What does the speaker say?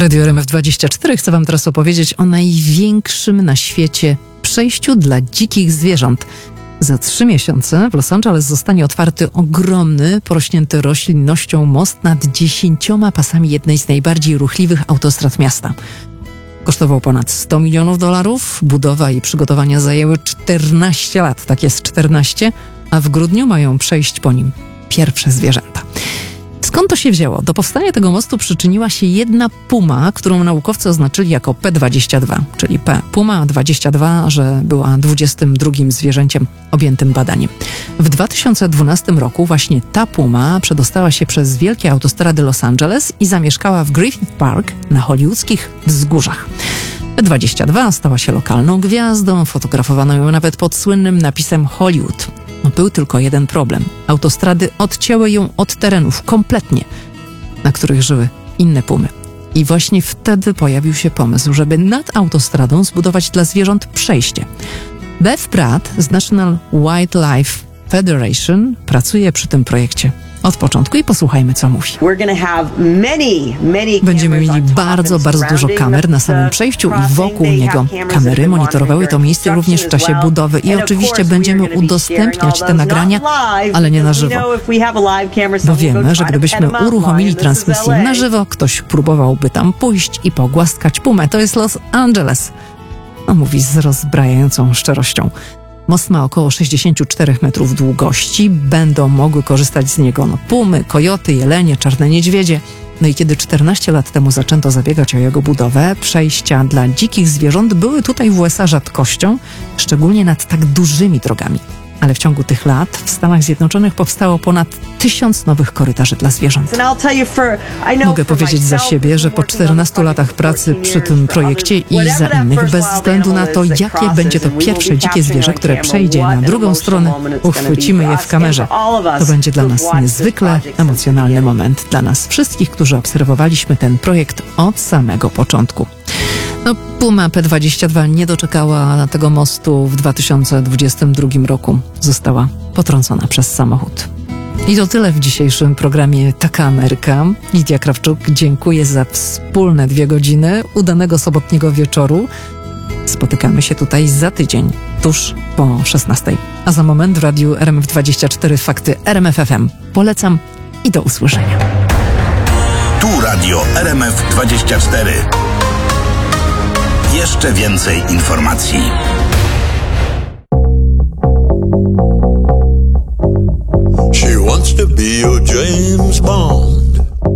Radio RMF24 chcę wam teraz opowiedzieć o największym na świecie przejściu dla dzikich zwierząt. Za 3 miesiące w Los Angeles zostanie otwarty ogromny, porośnięty roślinnością most nad 10 pasami jednej z najbardziej ruchliwych autostrad miasta. Kosztował ponad $100 milionów, budowa i przygotowania zajęły 14 lat, tak jest 14, a w grudniu mają przejść po nim pierwsze zwierzęta. Skąd to się wzięło? Do powstania tego mostu przyczyniła się jedna puma, którą naukowcy oznaczyli jako P22, czyli Puma 22, że była 22 zwierzęciem objętym badaniem. W 2012 roku właśnie ta puma przedostała się przez wielkie autostrady Los Angeles i zamieszkała w Griffith Park na hollywoodzkich wzgórzach. P22 stała się lokalną gwiazdą, fotografowano ją nawet pod słynnym napisem Hollywood. Był tylko jeden problem. Autostrady odcięły ją od terenów kompletnie, na których żyły inne pumy. I właśnie wtedy pojawił się pomysł, żeby nad autostradą zbudować dla zwierząt przejście. Beth Pratt z National Wildlife Federation pracuje przy tym projekcie od początku i posłuchajmy, co mówi. Będziemy mieli bardzo dużo kamer na samym przejściu i wokół niego. Kamery monitorowały to miejsce również w czasie budowy i oczywiście będziemy udostępniać te nagrania, ale nie na żywo. Bo wiemy, że gdybyśmy uruchomili transmisję na żywo, ktoś próbowałby tam pójść i pogłaskać pumę. To jest Los Angeles. Mówi z rozbrajającą szczerością. Most ma około 64 metrów długości. Będą mogły korzystać z niego pumy, kojoty, jelenie, czarne niedźwiedzie. I kiedy 14 lat temu zaczęto zabiegać o jego budowę, przejścia dla dzikich zwierząt były tutaj w USA rzadkością, szczególnie nad tak dużymi drogami. Ale w ciągu tych lat w Stanach Zjednoczonych powstało ponad 1000 nowych korytarzy dla zwierząt. Mogę powiedzieć za siebie, że po 14 latach pracy przy tym projekcie i za innych, bez względu na to, jakie będzie to pierwsze dzikie zwierzę, które przejdzie na drugą stronę, uchwycimy je w kamerze. To będzie dla nas niezwykle emocjonalny moment. Dla nas wszystkich, którzy obserwowaliśmy ten projekt od samego początku. Puma P22 nie doczekała tego mostu w 2022 roku. Została potrącona przez samochód. I to tyle w dzisiejszym programie Taka Ameryka. Lidia Krawczuk, dziękuję za wspólne 2 godziny udanego sobotniego wieczoru. Spotykamy się tutaj za tydzień, tuż po 16. A za moment w radiu RMF24 Fakty RMF FM. Polecam i do usłyszenia. Tu radio RMF24. Jeszcze więcej informacji. She wants to be your James Bond.